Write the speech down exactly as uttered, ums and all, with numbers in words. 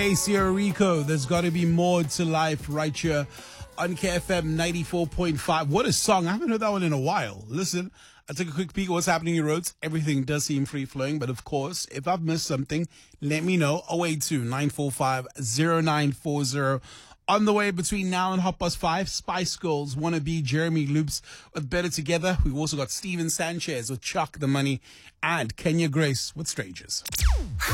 Hey, Sierra Rico, there's got to be more to life right here on K F M ninety-four point five. What a song. I haven't heard that one in a while. Listen, I took a quick peek at what's happening in your roads. Everything does seem free-flowing, but of course, if I've missed something, let me know. oh eight two, nine four five, oh nine four oh. On the way between now and half past five, Spice Girls, Wannabe, Jeremy Loops with Better Together. We've also got Steven Sanchez with Chuck the Money and Kenya Grace with Strangers.